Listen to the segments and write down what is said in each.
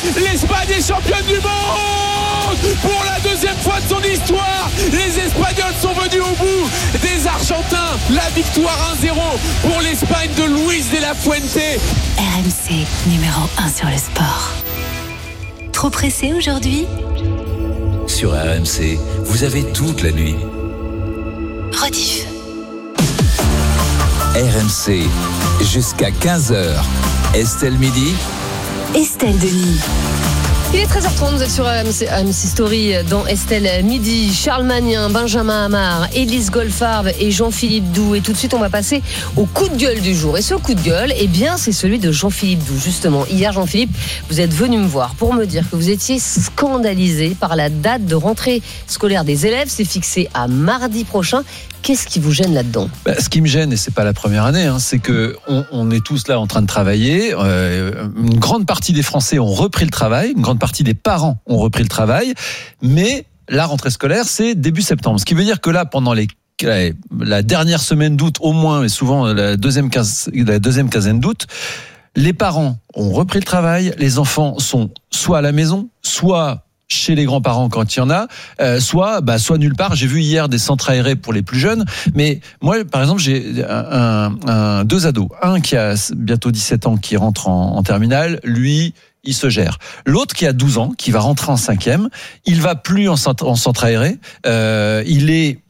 l'Espagne est championne du monde pour la deuxième fois de son histoire. Les Espagnols sont venus au bout des Argentins. La victoire 1-0 pour l'Espagne de Luis de la Fuente. RMC numéro 1 sur le sport. Trop pressé aujourd'hui ? Sur RMC, vous avez toute la nuit. Rediff. RMC, jusqu'à 15h. Estelle Midi. Estelle Denis. Il est 13h30, vous êtes sur RMC Story dans Estelle Midi. Charles Magnin, Benjamin Amar, Élise Goldfarb et Jean-Philippe Doux. Et tout de suite, on va passer au coup de gueule du jour. Et ce coup de gueule, eh bien, c'est celui de Jean-Philippe Doux. Justement, hier, Jean-Philippe, vous êtes venu me voir pour me dire que vous étiez scandalisé par la date de rentrée scolaire des élèves. C'est fixé à mardi prochain. Qu'est-ce qui vous gêne là-dedans ? Ce qui me gêne, et c'est pas la première année, c'est que on est tous là en train de travailler. Une grande partie des Français ont repris le travail, une grande partie des parents ont repris le travail, mais la rentrée scolaire, c'est début septembre. Ce qui veut dire que là, pendant la dernière semaine d'août, au moins, et souvent la deuxième quinzaine d'août, les parents ont repris le travail, les enfants sont soit à la maison, soit chez les grands-parents quand il y en a, soit nulle part. J'ai vu hier des centres aérés pour les plus jeunes, mais moi, par exemple, j'ai deux ados. Un qui a bientôt 17 ans, qui rentre en terminale, lui, il se gère. L'autre qui a 12 ans, qui va rentrer en 5e, il va plus en centre aéré, il est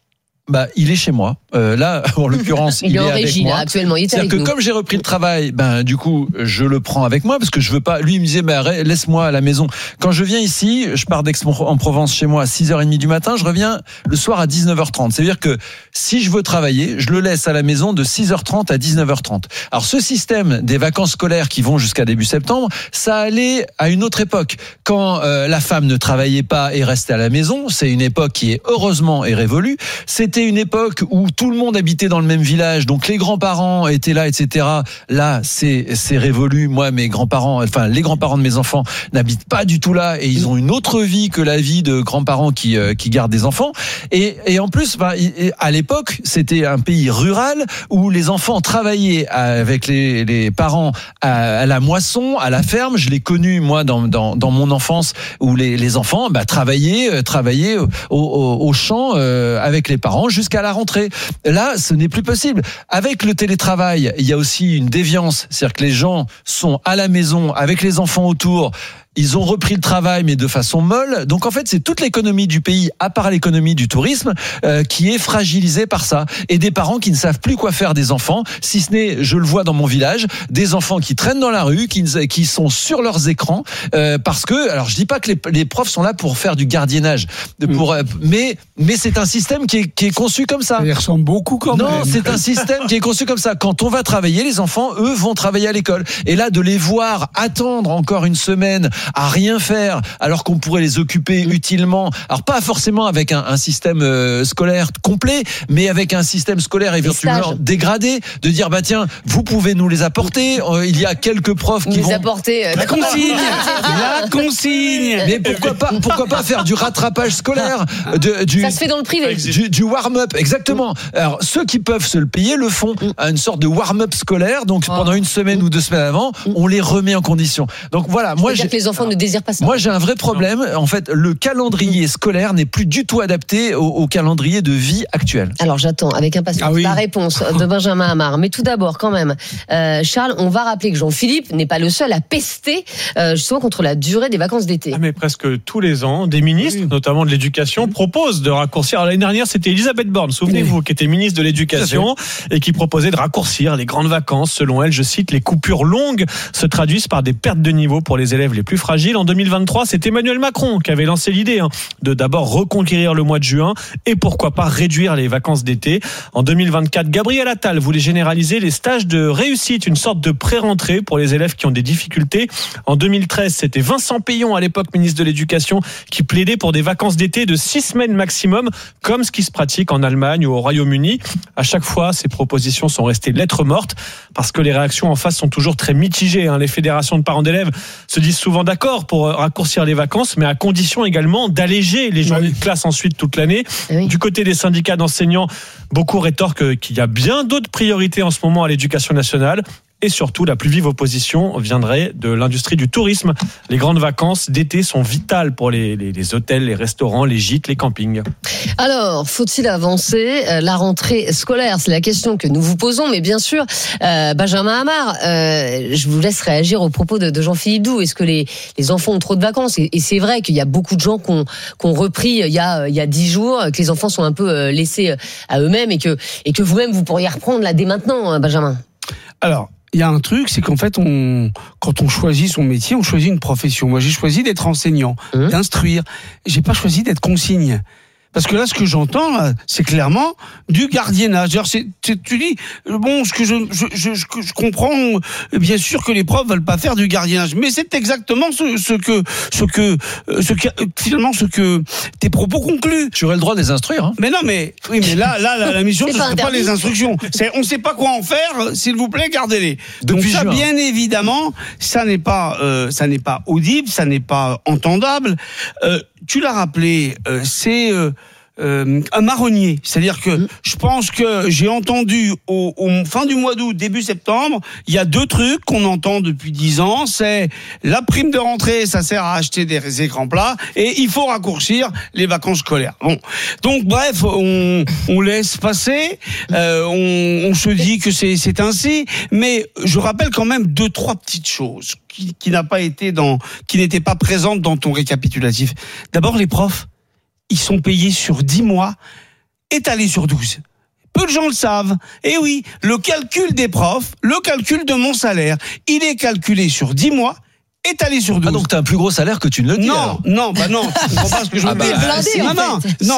chez moi. Là, en l'occurrence, il est en avec régie, moi. là, actuellement. Il est C'est-à-dire avec que nous. comme j'ai repris le travail, du coup, je le prends avec moi parce que je veux pas. Lui, il me disait, laisse-moi à la maison. Quand je viens ici, je pars d'Aix-en-Provence chez moi à 6h30 du matin, je reviens le soir à 19h30. C'est-à-dire que si je veux travailler, je le laisse à la maison de 6h30 à 19h30. Alors, ce système des vacances scolaires qui vont jusqu'à début septembre, ça allait à une autre époque. Quand la femme ne travaillait pas et restait à la maison, c'est une époque qui est heureusement est révolue. C'était une époque où tout le monde habitait dans le même village, donc les grands-parents étaient là, etc. Là, c'est révolu. Moi, les grands-parents de mes enfants n'habitent pas du tout là et ils ont une autre vie que la vie de grands-parents qui gardent des enfants. Et en plus, à l'époque, c'était un pays rural où les enfants travaillaient avec les parents à la moisson, à la ferme. Je l'ai connu moi dans mon enfance où les enfants travaillaient au champ avec les parents jusqu'à la rentrée. Là, ce n'est plus possible. Avec le télétravail, il y a aussi une déviance. C'est-à-dire que les gens sont à la maison avec les enfants autour. Ils ont repris le travail, mais de façon molle. Donc, en fait, c'est toute l'économie du pays, à part l'économie du tourisme, qui est fragilisée par ça. Et des parents qui ne savent plus quoi faire des enfants, si ce n'est, je le vois dans mon village, des enfants qui traînent dans la rue, qui sont sur leurs écrans, parce que, alors, je dis pas que les profs sont là pour faire du gardiennage, mais c'est un système qui est conçu comme ça. Ils ressemblent beaucoup quand même. Non, c'est un système qui est conçu comme ça. Quand on va travailler, les enfants, eux, vont travailler à l'école. Et là, de les voir attendre encore une semaine à rien faire, alors qu'on pourrait les occuper utilement. Alors pas forcément avec un système scolaire complet, mais avec un système scolaire éventuellement dégradé, de dire tiens, vous pouvez nous les apporter. Il y a quelques profs qui vont apporter la consigne. Mais pourquoi pas faire du rattrapage scolaire, ça se fait dans le privé. Du warm-up, exactement. Alors ceux qui peuvent se le payer le font à une sorte de warm-up scolaire. Donc pendant une semaine ou 2 semaines avant, on les remet en condition. Donc voilà, moi que les enfants ne désirent pas ça. Moi j'ai un vrai problème. En fait, le calendrier scolaire n'est plus du tout adapté au calendrier de vie actuel. Alors j'attends avec impatience la réponse de Benjamin Amar. Mais tout d'abord, quand même, Charles, on va rappeler que Jean-Philippe n'est pas le seul à pester justement contre la durée des vacances d'été. Mais presque tous les ans, des ministres, notamment de l'éducation, proposent de raccourcir. Alors, l'année dernière, c'était Elisabeth Borne, souvenez-vous, qui était ministre de l'éducation et qui proposait de raccourcir les grandes vacances. Selon elle, je cite, les coupures longues se traduisent par des pertes de niveau pour les élèves les plus fragiles. En 2023, c'est Emmanuel Macron qui avait lancé l'idée de d'abord reconquérir le mois de juin et pourquoi pas réduire les vacances d'été. En 2024, Gabriel Attal voulait généraliser les stages de réussite, une sorte de pré-rentrée pour les élèves qui ont des difficultés. En 2013, c'était Vincent Peillon, à l'époque ministre de l'Éducation, qui plaidait pour des vacances d'été de 6 semaines maximum, comme ce qui se pratique en Allemagne ou au Royaume-Uni. À chaque fois, ces propositions sont restées lettres mortes parce que les réactions en face sont toujours très mitigées. Les fédérations de parents d'élèves se disent souvent d'accord pour raccourcir les vacances, mais à condition également d'alléger les journées de classe ensuite toute l'année. Du côté des syndicats d'enseignants, beaucoup rétorquent qu'il y a bien d'autres priorités en ce moment à l'éducation nationale. Et surtout, la plus vive opposition viendrait de l'industrie du tourisme. Les grandes vacances d'été sont vitales pour les hôtels, les restaurants, les gîtes, les campings. Alors, faut-il avancer la rentrée scolaire? C'est la question que nous vous posons, mais bien sûr, Benjamin Amar, je vous laisse réagir aux propos de Jean-Philippe Doux. Est-ce que les enfants ont trop de vacances? Et c'est vrai qu'il y a beaucoup de gens qui ont repris il y a 10 jours, que les enfants sont un peu laissés à eux-mêmes et que vous-même vous pourriez reprendre là dès maintenant, Benjamin. Alors, il y a un truc, c'est qu'en fait, quand on choisit son métier, on choisit une profession. Moi, j'ai choisi d'être enseignant, d'instruire. J'ai pas choisi d'être consigne. Parce que là, ce que j'entends, c'est clairement du gardiennage. Alors, tu dis, bon, ce que je comprends, bien sûr que les profs veulent pas faire du gardiennage, mais c'est exactement ce que tes propos concluent. Tu aurais le droit de les instruire. Hein. Mais non, mais là, la mission, ce serait pas les instructions. On sait pas quoi en faire. S'il vous plaît, gardez-les. Donc ça, bien évidemment, ça n'est pas audible, ça n'est pas entendable. Tu l'as rappelé, c'est un marronnier, c'est-à-dire que je pense que j'ai entendu au fin du mois d'août, début septembre, il y a 2 trucs qu'on entend depuis 10 ans, c'est la prime de rentrée, ça sert à acheter des écrans plats, et il faut raccourcir les vacances scolaires. Bon, donc bref, on laisse passer, on se dit que c'est ainsi, mais je rappelle quand même 2-3 petites choses qui n'étaient pas présentes dans ton récapitulatif. D'abord, les profs, ils sont payés sur 10 mois, étalés sur 12. Peu de gens le savent. Et oui, le calcul des profs, le calcul de mon salaire, il est calculé sur 10 mois, étalé sur 12. Ah, donc t'as un plus gros salaire que tu ne le dis. Non, tu comprends pas ce que je veux dire.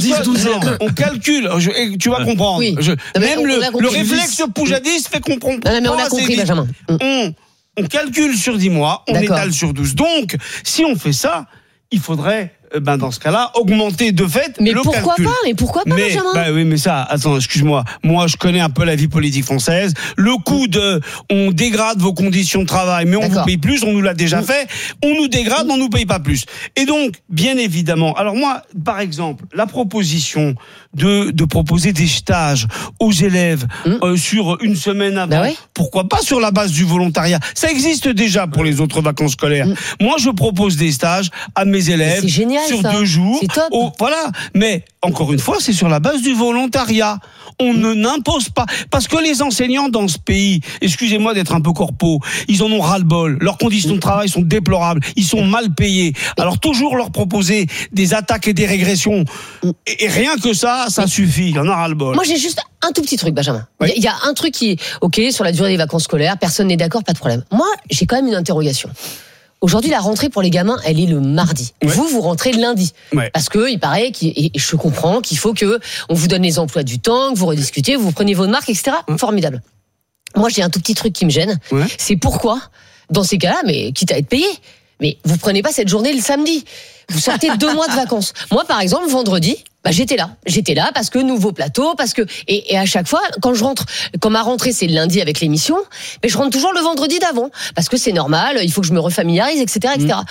On calcule, tu vas comprendre. Oui. Même le réflexe poujadiste fait qu'on comprend. Non, mais on a compris, Benjamin. On calcule sur 10 mois, on étale sur 12. Donc, si on fait ça, il faudrait, dans ce cas-là, augmenter de fait le calcul. Mais pourquoi pas, Benjamin? Oui, mais ça, attends, excuse-moi. Moi, je connais un peu la vie politique française. Le coup on dégrade vos conditions de travail, mais on vous paye plus, on nous l'a déjà fait. On nous dégrade, on nous paye pas plus. Et donc, bien évidemment, alors moi, par exemple, la proposition de proposer des stages aux élèves sur une semaine avant, pourquoi pas sur la base du volontariat? Ça existe déjà pour les autres vacances scolaires. Moi, je propose des stages à mes élèves. C'est génial, sur ça. 2 jours. C'est top. Voilà. Mais, encore une fois, c'est sur la base du volontariat. On ne n'impose pas. Parce que les enseignants dans ce pays, excusez-moi d'être un peu corpo, ils en ont ras-le-bol. Leurs conditions de travail sont déplorables. Ils sont mal payés. Alors, toujours leur proposer des attaques et des régressions. Et rien que ça suffit. Il y en a ras-le-bol. Moi, j'ai juste un tout petit truc, Benjamin. Oui. Il y a un truc qui est OK sur la durée des vacances scolaires. Personne n'est d'accord, pas de problème. Moi, j'ai quand même une interrogation. Aujourd'hui, la rentrée pour les gamins, elle est le mardi. Ouais. Vous rentrez le lundi. Ouais. Parce que, il paraît, et je comprends qu'il faut que on vous donne les emplois du temps, que vous rediscutiez, vous preniez vos marques, etc. Formidable. Moi, j'ai un tout petit truc qui me gêne. Ouais. C'est pourquoi, dans ces cas-là, mais quitte à être payé, mais vous prenez pas cette journée le samedi. Vous sortez 2 mois de vacances. Moi, par exemple, vendredi, j'étais là parce que nouveau plateau, parce que et à chaque fois quand ma rentrée c'est le lundi avec l'émission, mais je rentre toujours le vendredi d'avant parce que c'est normal, il faut que je me refamiliarise, etc.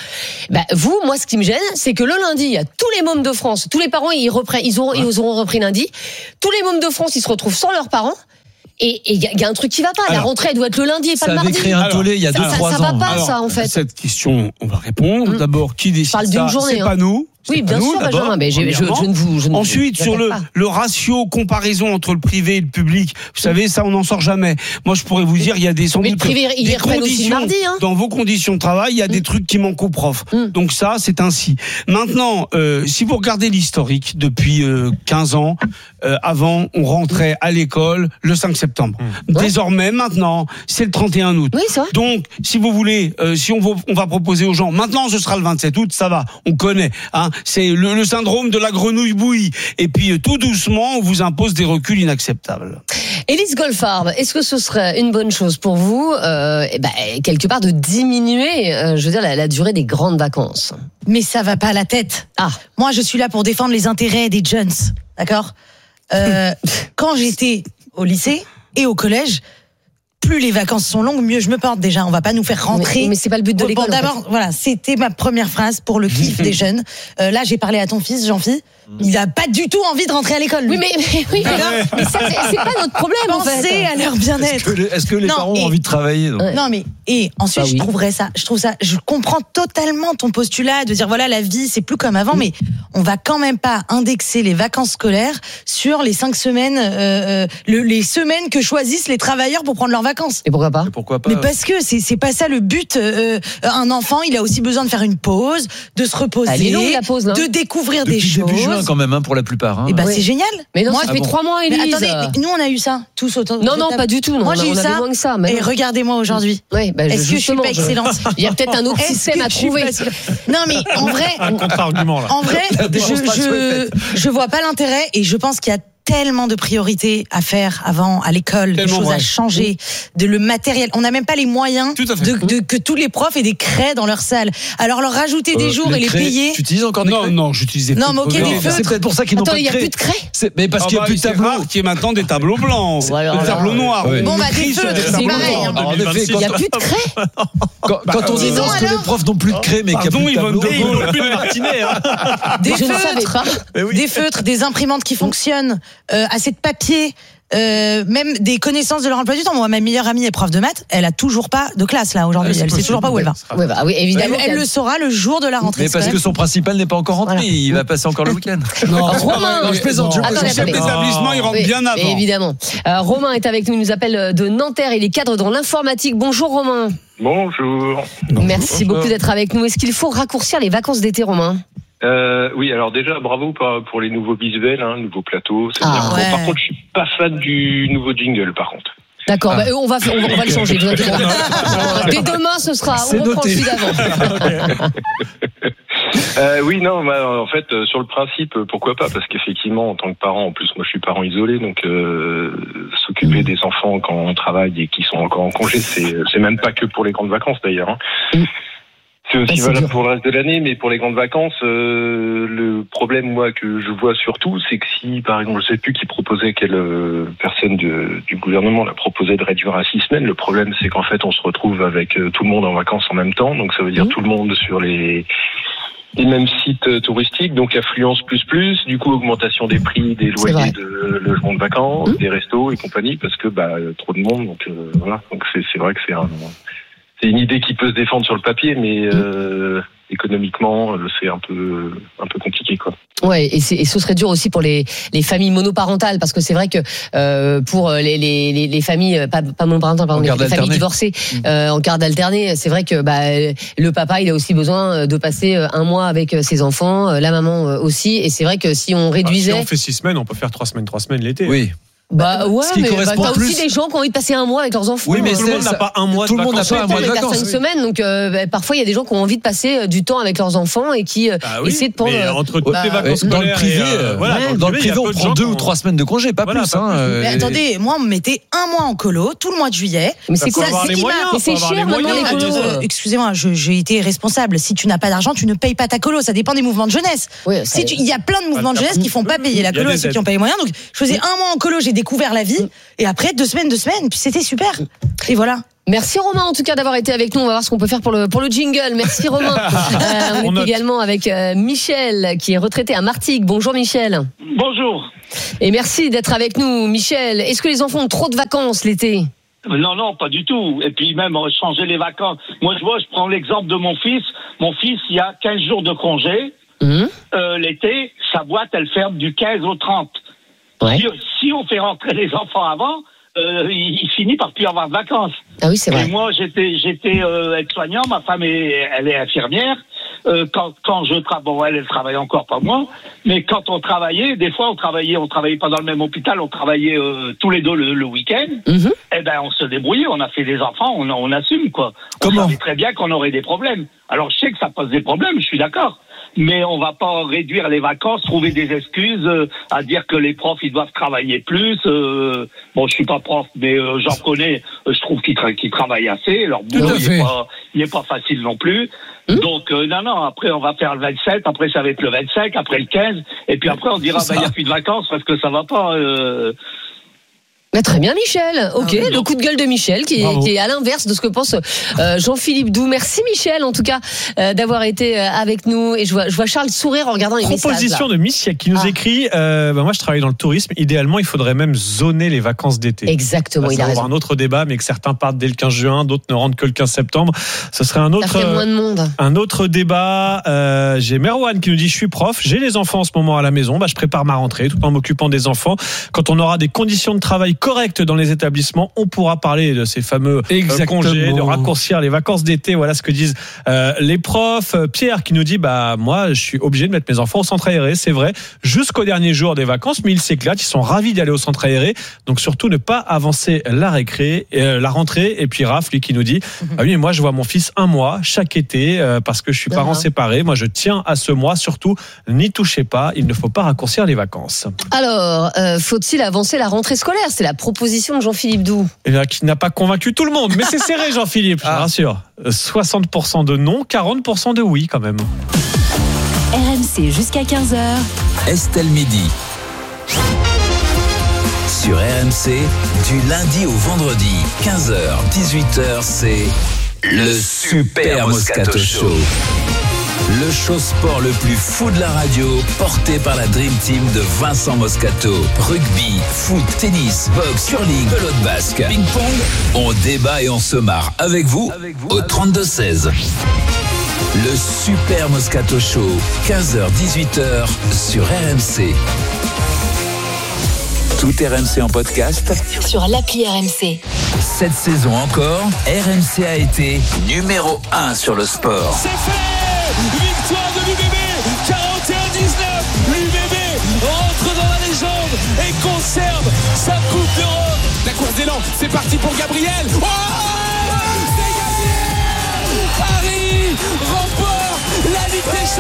Moi, ce qui me gêne, c'est que le lundi, il y a tous les mômes de France, tous les parents ils auront repris lundi, tous les mômes de France ils se retrouvent sans leurs parents. Et il y a un truc qui va pas. La rentrée elle doit être le lundi et pas le mardi. Ça avait créé un tollé il y a 2-3 ans. Ça va pas, ça, en fait. Cette question, on va répondre. D'abord, qui décide ça? C'est pas nous. Oui, bien sûr, Benjamin, mais je ne vous. Ensuite, sur le ratio comparaison entre le privé et le public, vous savez, ça, on n'en sort jamais. Moi, je pourrais vous dire, il y a des conditions dans vos conditions de travail, il y a des trucs qui manquent aux profs. Donc ça, c'est ainsi. Maintenant, si vous regardez l'historique depuis 15 ans, avant, on rentrait à l'école le 5 septembre. Désormais, maintenant, c'est le 31 août. Oui, c'est vrai. Donc, si vous voulez, si on va proposer aux gens, maintenant, ce sera le 27 août, ça va, on connaît, hein. C'est le syndrome de la grenouille bouillie. Et puis, tout doucement, on vous impose des reculs inacceptables. Élise Goldfarb, est-ce que ce serait une bonne chose pour vous, quelque part, de diminuer, la durée des grandes vacances? Mais ça va pas à la tête. Moi, je suis là pour défendre les intérêts des jeunes. D'accord? Quand j'étais au lycée et au collège, plus les vacances sont longues, mieux je me porte déjà. On va pas nous faire rentrer. Mais c'est pas le but de l'école. D'abord, voilà, c'était ma première phrase pour le kiff des jeunes. Là, j'ai parlé à ton fils, Jean-Philippe. Il n'a pas du tout envie de rentrer à l'école. Oui, mais ça, c'est pas notre problème. Pensez à leur bien-être. Est-ce que les parents ont envie de travailler donc. Non, mais et ensuite, je comprends totalement ton postulat de dire voilà, la vie, c'est plus comme avant, mais on va quand même pas indexer les vacances scolaires sur les 5 semaines, les semaines que choisissent les travailleurs pour prendre leurs vacances. Et pourquoi pas? Mais parce que c'est pas ça le but. Un enfant, il a aussi besoin de faire une pause, de se reposer, elle est longue, la pause, de découvrir des choses. Depuis juin quand même, pour la plupart. Et c'est génial. Mais non, ça fait 3 mois, Élise. Mais attendez, nous on a eu ça tous autant. Non, pas du tout. Moi j'ai eu ça. Moins que ça. Et regardez-moi aujourd'hui. Est-ce que je suis pas excellente? Il y a peut-être un autre système à trouver. Non, mais en vrai, un contre-argument là. En vrai, je vois pas l'intérêt et je pense qu'il y a tellement de priorités à faire avant à l'école, des choses à changer, de le matériel. On n'a même pas les moyens que tous les profs aient des craies dans leur salle. Alors leur rajouter des jours et les payer. Tu utilises encore des craies? Non, j'utilisais non, mais ok, des feutres. C'est peut-être pour ça qu'ils n'ont pas de craies. Il n'y a plus de craies. Mais parce qu'il n'y a plus de tableaux. C'est rare qu'il y ait maintenant des tableaux blancs, des tableaux noirs. Bon, des feutres, c'est pareil. Il n'y a plus de craies. Quand on dit non, que les profs n'ont plus de craies, mais qu'il n'y a plus de tableaux. Ils n'ont plus de martinet. Des feutres, des imprimantes qui fonctionnent, assez de papier, même des connaissances de leur emploi du temps. Moi, ma meilleure amie est prof de maths, elle a toujours pas de classe là aujourd'hui. Elle sait toujours pas où elle va. Oui, évidemment. Elle le saura le jour de la rentrée. Mais parce que son principal n'est pas encore rentré, il va passer encore le week-end. Romain, je plaisante. Le chef d'établissement, il rentre bien avant. Évidemment. Romain est avec nous, il nous appelle de Nanterre, il est cadre dans l'informatique. Bonjour Romain. Bonjour. Merci beaucoup d'être avec nous. Est-ce qu'il faut raccourcir les vacances d'été, Romain? Oui, alors déjà bravo pour les nouveaux visuels, nouveaux plateaux. C'est bien. Ouais. Par contre, je suis pas fan du nouveau jingle, par contre. D'accord, on va le changer. Dès demain, ce sera. On reprend celui d'avant. Oui, non, en fait, sur le principe, pourquoi pas? Parce qu'effectivement, en tant que parent, en plus, moi, je suis parent isolé, donc s'occuper des enfants quand on travaille et qui sont encore en congé, c'est même pas que pour les grandes vacances d'ailleurs. C'est aussi valable pour le reste de l'année, mais pour les grandes vacances, le problème, moi, que je vois surtout, c'est que si, par exemple, je sais plus qui proposait, quelle personne du gouvernement l'a proposé de réduire à 6 semaines, le problème, c'est qu'en fait, on se retrouve avec tout le monde en vacances en même temps, donc ça veut dire tout le monde sur les mêmes sites touristiques, donc affluence plus, du coup, augmentation des prix, des loyers de logements de vacances, des restos et compagnie, parce que, trop de monde, donc voilà. Donc c'est vrai que c'est une idée qui peut se défendre sur le papier, mais économiquement, c'est un peu compliqué, quoi. Ouais, et ce serait dur aussi pour les familles monoparentales, parce que c'est vrai que pour les familles pas monoparentales, pardon, les familles divorcées en garde alternée, c'est vrai que le papa, il a aussi besoin de passer un mois avec ses enfants, la maman aussi, et c'est vrai que si on réduisait, si on fait 6 semaines, on peut faire 3 semaines l'été. Oui. Ce qui correspond t'as aussi des gens qui ont envie de passer un mois avec leurs enfants. Oui, mais tout le monde n'a pas un mois de vacances. Tout le monde n'a pas un mois de vacances. 5 semaines, donc parfois il y a des gens qui ont envie de passer du temps avec leurs enfants et qui essaient de prendre. Mais entre toutes les vacances dans le privé, dans le privé, on prend 2 ou 3 semaines de congé, pas plus. Mais attendez, moi on me mettait un mois en colo tout le mois de juillet. Mais c'est quoi? Mais c'est cher maintenant les colos. Excusez-moi, j'ai été responsable. Si tu n'as pas d'argent, tu ne payes pas ta colo. Ça dépend des mouvements de jeunesse. Il y a plein de mouvements de jeunesse qui font pas payer la colo à ceux qui n'ont pas les moyens. Donc je faisais un mois en colo, j'ai découvert la vie. Et après 2 semaines, puis c'était super. Et voilà. Merci Romain en tout cas d'avoir été avec nous. On va voir ce qu'on peut faire pour le jingle. Merci Romain. On est également avec Michel qui est retraité à Martigues. Bonjour Michel. Bonjour. Et merci d'être avec nous Michel. Est-ce que les enfants ont trop de vacances l'été? Non, pas du tout. Et puis même changer les vacances. Moi je prends l'exemple de mon fils. Mon fils, il y a 15 jours de congé. L'été, sa boîte elle ferme du 15 au 30. Ouais. Si on fait rentrer les enfants avant, il finit par plus avoir de vacances. Ah oui, c'est vrai. Et moi, j'étais aide-soignant, ma femme elle est infirmière. Quand je travaille, elle travaille encore, pas moi. Mais quand on travaillait, des fois on travaillait pas dans le même hôpital, on travaillait tous les deux le week-end. Eh ben, on se débrouillait, on a fait des enfants, on assume quoi. On savait très bien qu'on aurait des problèmes. Alors je sais que ça pose des problèmes, je suis d'accord. Mais on va pas réduire les vacances, trouver des excuses à dire que les profs ils doivent travailler plus. Bon, je suis pas prof, mais j'en connais. Je trouve qu'ils travaillent assez. Leur boulot il est pas facile non plus. Donc non. Après on va faire le 27. Après ça va être le 25. Après le 15. Et puis après on dira il y a plus de vacances parce que ça va pas. Mais très bien, Michel. Ok, le coup de gueule de Michel qui est à l'inverse de ce que pense Jean-Philippe Doux. Merci Michel, en tout cas, d'avoir été avec nous. Et je vois Charles sourire en regardant les messages. Proposition de Michel qui nous écrit moi, je travaille dans le tourisme. Idéalement, il faudrait même zoner les vacances d'été. Exactement, il a raison. Un autre débat, mais que certains partent dès le 15 juin, d'autres ne rentrent que le 15 septembre. Ce serait un autre. Ça fait moins de monde. Un autre débat. J'ai Merwan qui nous dit je suis prof, j'ai les enfants en ce moment à la maison. Je prépare ma rentrée tout en m'occupant des enfants. Quand on aura des conditions de travail correctes dans les établissements, on pourra parler de ces fameux congés, de raccourcir les vacances d'été. Voilà ce que disent les profs. Pierre qui nous dit moi je suis obligé de mettre mes enfants au centre aéré, c'est vrai, jusqu'au dernier jour des vacances, mais ils s'éclatent, ils sont ravis d'aller au centre aéré. Donc surtout ne pas avancer la rentrée. Et puis Raph lui qui nous dit oui, moi je vois mon fils un mois chaque été parce que je suis parent séparé. Moi je tiens à ce mois, surtout n'y touchez pas, il ne faut pas raccourcir les vacances. Alors faut-il avancer la rentrée scolaire? C'est la proposition de Jean-Philippe Doux. Qui n'a pas convaincu tout le monde, mais c'est serré Jean-Philippe, je vous rassure. 60% de non, 40% de oui quand même. RMC jusqu'à 15h. Estelle Midi. Sur RMC, du lundi au vendredi, 15h, 18h, c'est le Super Moscato Show. Le show sport le plus fou de la radio, porté par la Dream Team de Vincent Moscato. Rugby, foot, tennis, boxe, curling, pelote basque, ping-pong. On débat et on se marre avec vous au 32-16. Le Super Moscato Show, 15h-18h sur RMC. Tout RMC en podcast sur l'appli RMC. Cette saison encore, RMC a été numéro 1 sur le sport. C'est fait! Victoire de l'UBB, 41-19. L'UBB rentre dans la légende et conserve sa Coupe d'Europe. La course d'élan, c'est parti pour Gabriel. Oh, c'est gagné! Paris remporte la Ligue des Champions.